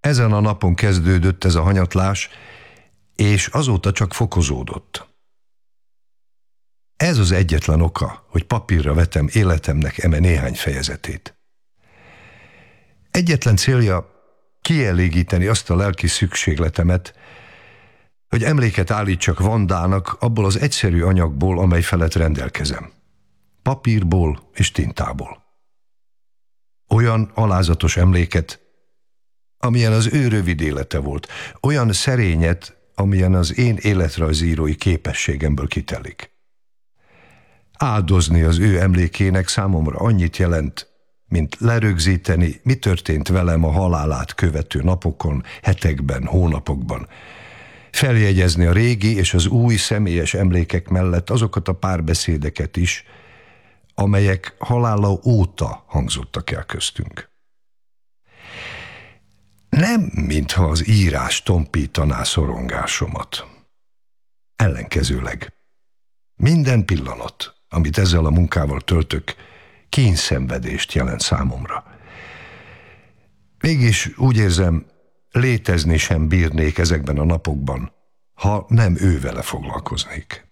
Ezen a napon kezdődött ez a hanyatlás, és azóta csak fokozódott. Ez az egyetlen oka, hogy papírra vetem életemnek eme néhány fejezetét. Egyetlen célja kielégíteni azt a lelki szükségletemet, hogy emléket állítsak Vandának abból az egyszerű anyagból, amely felett rendelkezem. Papírból és tintából. Olyan alázatos emléket, amilyen az ő rövid élete volt, olyan szerényet, amilyen az én életrajzírói képességemből kitelik. Áldozni az ő emlékének számomra annyit jelent, mint lerögzíteni, mi történt velem a halálát követő napokon, hetekben, hónapokban. Feljegyezni a régi és az új személyes emlékek mellett azokat a párbeszédeket is, amelyek halála óta hangzottak el köztünk. Nem, mintha az írás tompítaná szorongásomat. Ellenkezőleg. Minden pillanat, amit ezzel a munkával töltök, kényszenvedést jelent számomra. Mégis úgy érzem, létezni sem bírnék ezekben a napokban, ha nem ővele foglalkoznék.